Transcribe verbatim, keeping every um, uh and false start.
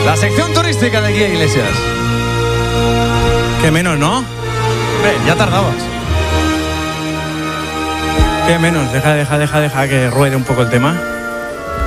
La sección turística de Guía Iglesias. Qué menos, ¿no? Hombre, ya tardabas. Qué menos. Deja, deja, deja, deja que ruede un poco el tema.